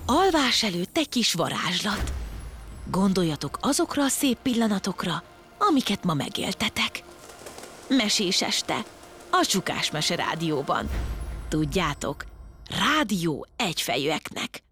Alvás előtt egy kis varázslat. Gondoljatok azokra a szép pillanatokra, amiket ma megéltetek. Mesés este, a Csukás Mese Rádióban. Tudjátok, rádió egyfejűeknek.